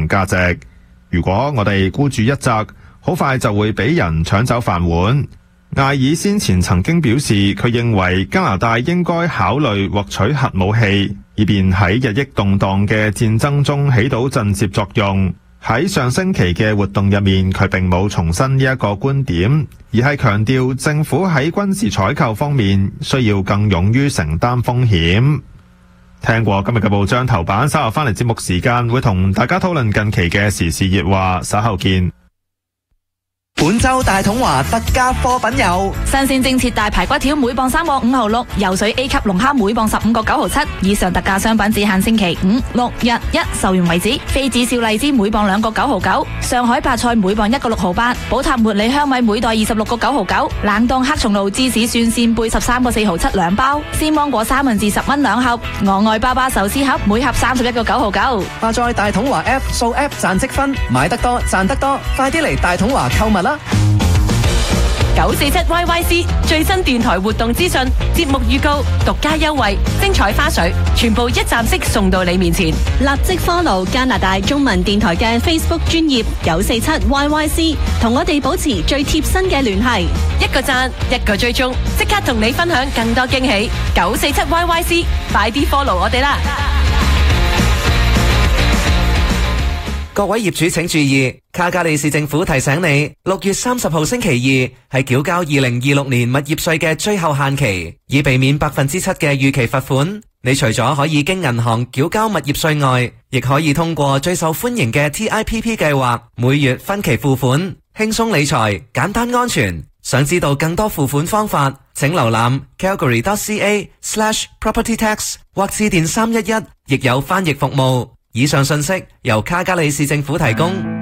常價值。如果我哋孤注一擲，好快就會俾人搶走飯碗。艾爾先前曾經表示，佢認為加拿大應該考慮獲取核武器，以便喺日益動盪嘅戰爭中起到震懾作用。喺上星期嘅活動入面，佢並冇重申呢一個觀點，而係強調政府喺軍事採購方面需要更勇於承擔風險。聽過今日嘅報章頭版，稍後翻嚟節目時間會同大家討論近期嘅時事熱話，稍後見。 本周大統華特價貨品有新鮮蒸切大排骨條每磅3個5毫6，游水 A 級龍蝦每磅15個9毫7。以上特價商品只限星期5、6、日1售完為止。妃子笑荔枝每磅2個9毫9，上海白菜每磅1個6毫8，寶塔茉莉香米每袋26個9毫9，冷凍黑松露芝士蒜扇貝13個4毫7兩包，鮮芒果三文治10蚊兩盒，我愛爸爸壽司盒每盒31個9毫9。 下載大統華 App 掃 App 賺積分，買得多賺得多，快啲嚟大統華購物啦 ！947YYC 最新電台活動資訊、節目預告、獨家優惠、精彩花絮，全部一站式送到你面前。 立即 follow 加拿大中文電台嘅 Facebook 專頁947YYC， 同我哋保持最貼身嘅聯繫。 一個讚，一個追蹤，即刻同你分享更多驚喜。947YYC， 快啲 follow 我哋啦！ 各位業主請注意，卡加利市政府提醒你，6月30號星期二係繳交2026年物業稅嘅最後限期，以避免7%嘅預期罰款。你除咗可以經銀行繳交物業稅外，亦可以通過最受歡迎嘅 TIPP 計劃，每月分期付款，輕鬆理財，簡單安全。想知道更多付款方法，請瀏覽 calgary.ca/propertytax 或致電311，亦有翻譯服務。以上信息由卡加利市政府提供。